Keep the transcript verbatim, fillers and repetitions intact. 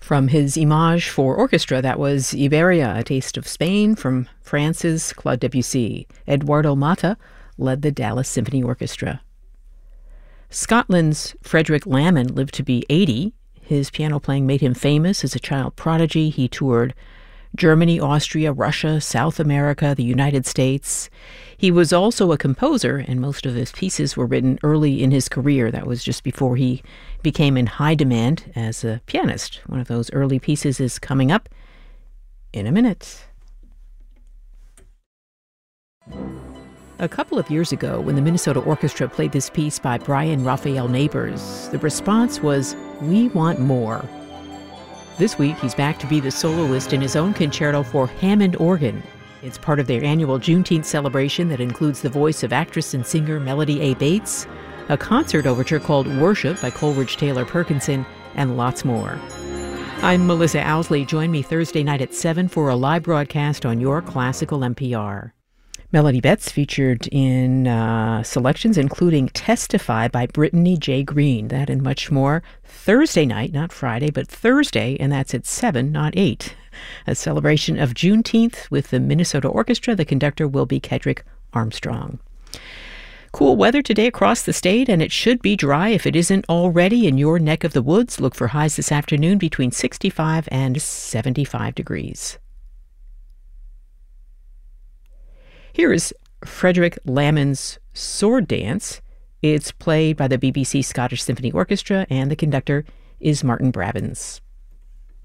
From his Image for Orchestra, that was Iberia, A Taste of Spain, from France's Claude Debussy. Eduardo Mata led the Dallas Symphony Orchestra. Scotland's Frederick Lamond lived to be eighty. His piano playing made him famous as a child prodigy. He toured Germany, Austria, Russia, South America, the United States. He was also a composer, and most of his pieces were written early in his career. That was just before he became in high demand as a pianist. One of those early pieces is coming up in a minute. A couple of years ago, when the Minnesota Orchestra played this piece by Brian Raphael Neighbors, the response was, "We want more." This week, he's back to be the soloist in his own concerto for Hammond organ. It's part of their annual Juneteenth celebration that includes the voice of actress and singer Melody A. Bates, a concert overture called Worship by Coleridge Taylor Perkinson, and lots more. I'm Melissa Owsley. Join me Thursday night at seven for a live broadcast on your classical N P R. Melody Betts featured in uh, selections including Testify by Brittany J. Green. That and much more Thursday night, not Friday, but Thursday, and that's at seven, not eight. A celebration of Juneteenth with the Minnesota Orchestra. The conductor will be Kedrick Armstrong. Cool weather today across the state, and it should be dry if it isn't already in your neck of the woods. Look for highs this afternoon between sixty-five and seventy-five degrees. Here is Frederick Lamond's Sword Dance. It's played by the B B C Scottish Symphony Orchestra, and the conductor is Martin Brabbins.